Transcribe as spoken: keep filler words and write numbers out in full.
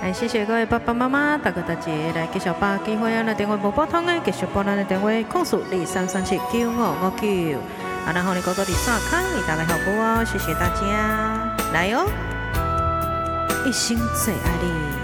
哎，谢谢各位爸爸妈妈、大哥大姐来继续把机会啊，来电话无拨通的，继续拨咱的电话，控诉二三三七九五五九。啊，然后你哥哥第三康，你大概好不哦？谢谢大家，来哦，一心最爱你。